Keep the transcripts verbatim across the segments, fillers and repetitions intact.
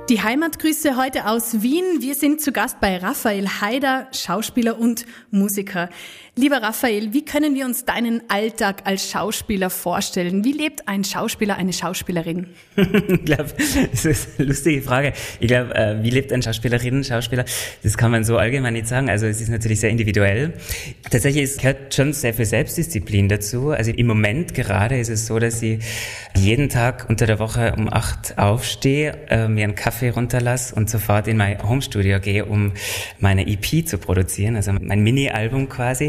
Die Heimatgrüße heute aus Wien. Wir sind zu Gast bei Raphael Haider, Schauspieler und Musiker. Lieber Raphael, wie können wir uns deinen Alltag als Schauspieler vorstellen? Wie lebt ein Schauspieler, eine Schauspielerin? Ich glaube, das ist eine lustige Frage. Ich glaube, äh, wie lebt ein Schauspielerin, Schauspieler? Das kann man so allgemein nicht sagen. Also es ist natürlich sehr individuell. Tatsächlich es gehört schon sehr viel Selbstdisziplin dazu. Also im Moment gerade ist es so, dass ich jeden Tag unter der Woche um acht aufstehe, äh, mir einen Kaffee runterlasse und sofort in mein Homestudio gehe, um meine E P zu produzieren, also mein Mini-Album quasi.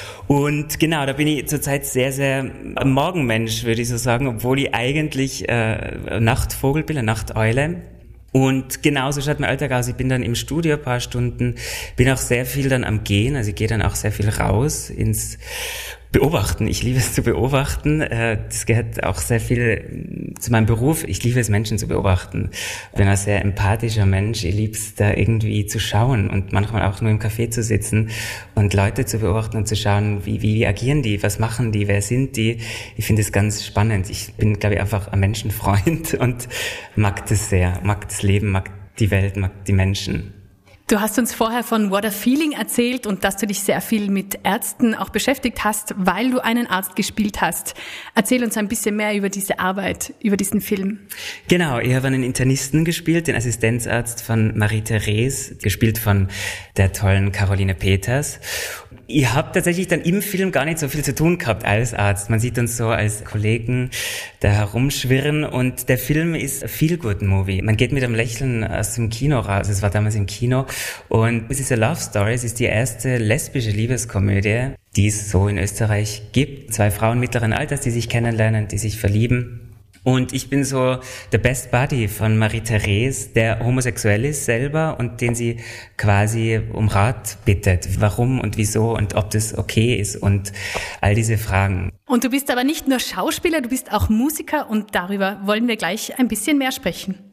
Und genau, da bin ich zurzeit sehr, sehr Morgenmensch, würde ich so sagen, obwohl ich eigentlich äh, Nachtvogel bin, eine Nachteule. Und genauso schaut mein Alltag aus. Ich bin dann im Studio ein paar Stunden, bin auch sehr viel dann am Gehen, also ich gehe dann auch sehr viel raus ins Beobachten. Ich liebe es zu beobachten. Das gehört auch sehr viel zu meinem Beruf. Ich liebe es, Menschen zu beobachten. Ich bin ein sehr empathischer Mensch. Ich liebe es, da irgendwie zu schauen und manchmal auch nur im Café zu sitzen und Leute zu beobachten und zu schauen, wie, wie, wie agieren die, was machen die, wer sind die. Ich finde es ganz spannend. Ich bin, glaube ich, einfach ein Menschenfreund und mag das sehr, mag das Leben, mag die Welt, mag die Menschen. Du hast uns vorher von What a Feeling erzählt und dass du dich sehr viel mit Ärzten auch beschäftigt hast, weil du einen Arzt gespielt hast. Erzähl uns ein bisschen mehr über diese Arbeit, über diesen Film. Genau, ich habe einen Internisten gespielt, den Assistenzarzt von Marie-Therese, gespielt von der tollen Caroline Peters. Ich habe tatsächlich dann im Film gar nicht so viel zu tun gehabt als Arzt. Man sieht uns so als Kollegen da herumschwirren und der Film ist ein Feel-Good-Movie. Man geht mit einem Lächeln aus dem Kino raus. Es war damals im Kino und es ist eine Love Story. Es ist die erste lesbische Liebeskomödie, die es so in Österreich gibt. Zwei Frauen mittleren Alters, die sich kennenlernen, die sich verlieben. Und ich bin so der Best Buddy von Marie-Therese, der homosexuell ist selber und den sie quasi um Rat bittet, warum und wieso und ob das okay ist und all diese Fragen. Und du bist aber nicht nur Schauspieler, du bist auch Musiker und darüber wollen wir gleich ein bisschen mehr sprechen.